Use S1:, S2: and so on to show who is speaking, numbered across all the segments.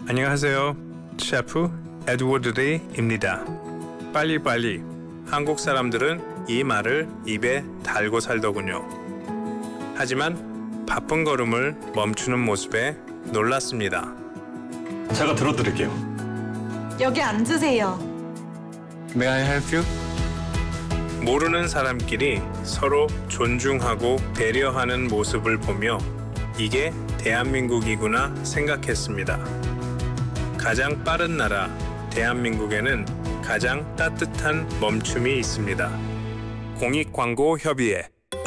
S1: 안녕하세요. 셰프 에드워드 리입니다. 빨리빨리. 한국 사람들은 이 말을 입에 달고 살더군요. 하지만 바쁜 걸음을 멈추는 모습에 놀랐습니다.
S2: 제가 들어드릴게요.
S3: 여기 앉으세요.
S1: May I help you? 모르는 사람끼리 서로 존중하고 배려하는 모습을 보며 이게 대한민국이구나 생각했습니다. 가장 빠른 나라 대한민국에는 가장 따뜻한 멈춤이 있습니다. 공익광고협의회.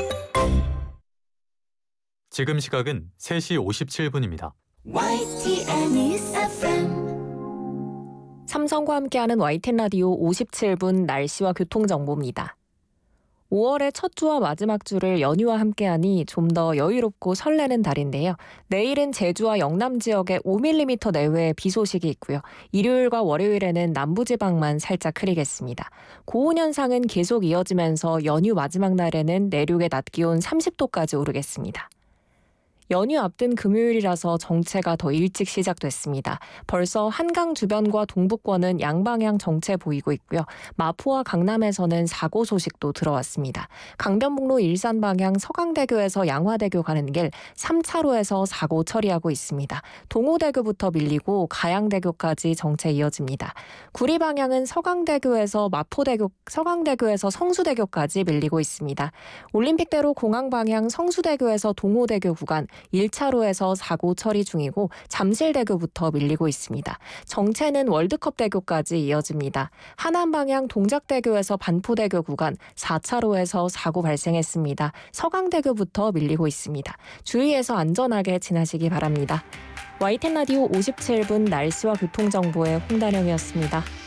S4: 지금 시각은 3시 57분입니다.
S5: YTN FM
S6: 삼성과 함께하는 YTN 라디오 57분 날씨와 교통정보입니다. 5월의 첫 주와 마지막 주를 연휴와 함께하니 좀 더 여유롭고 설레는 달인데요. 내일은 제주와 영남 지역에 5mm 내외의 비 소식이 있고요. 일요일과 월요일에는 남부지방만 살짝 흐리겠습니다. 고온 현상은 계속 이어지면서 연휴 마지막 날에는 내륙의 낮 기온 30도까지 오르겠습니다. 연휴 앞둔 금요일이라서 정체가 더 일찍 시작됐습니다. 벌써 한강 주변과 동부권은 양방향 정체 보이고 있고요. 마포와 강남에서는 사고 소식도 들어왔습니다. 강변북로 일산 방향 서강대교에서 양화대교 가는 길 3차로에서 사고 처리하고 있습니다. 동호대교부터 밀리고 가양대교까지 정체 이어집니다. 구리 방향은 서강대교에서 서강대교에서 성수대교까지 밀리고 있습니다. 올림픽대로 공항 방향 성수대교에서 동호대교 구간 1차로에서 사고 처리 중이고 잠실대교부터 밀리고 있습니다. 정체는 월드컵대교까지 이어집니다. 하남 방향 동작대교에서 반포대교 구간 4차로에서 사고 발생했습니다. 서강대교부터 밀리고 있습니다. 주의해서 안전하게 지나시기 바랍니다. YTN 라디오 57분 날씨와 교통정보의 홍다령이었습니다.